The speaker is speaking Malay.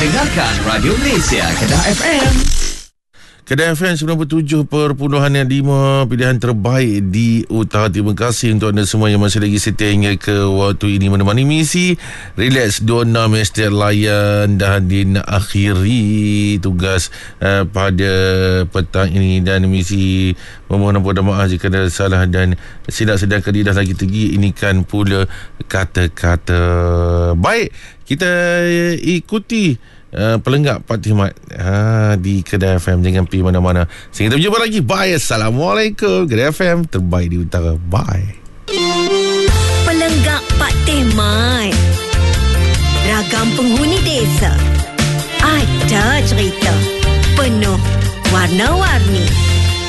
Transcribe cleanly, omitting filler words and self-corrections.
Dengarkan Radio Malaysia Kedah FM. Kedah FM 97.5, pilihan terbaik di utara. Terima kasih untuk anda semua yang masih lagi setia hingga ke waktu ini menemani misi Relax Dona Mester Layan dan nak akhiri tugas pada petang ini. Dan misi memohon ampun dan maaf jika ada salah dan silap sedangkan lidah lagi tergi. Ini kan pula kata-kata. Baik, kita ikuti pelenggak Pak Timat di Kedah FM. Jangan pergi mana-mana. Sehingga kita berjumpa lagi. Bye. Assalamualaikum. Kedah FM terbaik di utara. Bye. Pelenggak Pak Timat, ragam penghuni desa, ada cerita penuh warna-warni.